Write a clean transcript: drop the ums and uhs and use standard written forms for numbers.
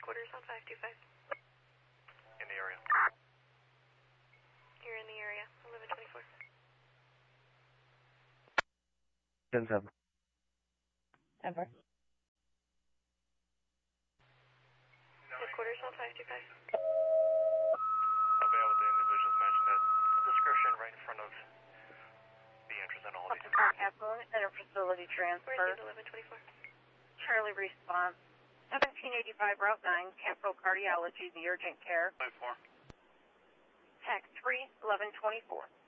Headquarters on 525. In the area. You're in the area, 1124. 10-7. Ever. Headquarters on 525. I'll be out with the individuals mentioned at description right in front of the entrance and all these. Affluent inter-facility transfer. Where's the 1124? Charlie response. 1785 Route 9, Capital Cardiology, the urgent care. 5-4. Tax 3, 1124.